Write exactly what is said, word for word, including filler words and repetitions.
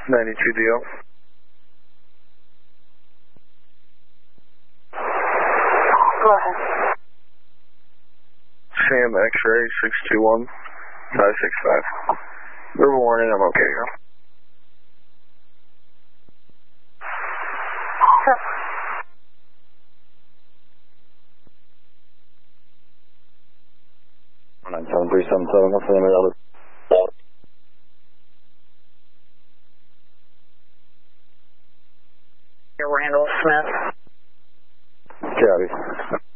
ninety-two D L. Go ahead. Sam X-ray six two one five six five. Verbal warning, I'm okay here. Sure. nine seven three seven seven, what's the name of the other? Randall Smith. Copy.